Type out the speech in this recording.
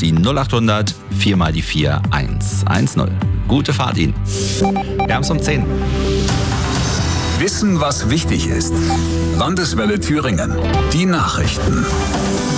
die 0800 4 mal die 4 110. Gute Fahrt Ihnen. Wir haben es um 10. Wissen, was wichtig ist. Landeswelle Thüringen. Die Nachrichten.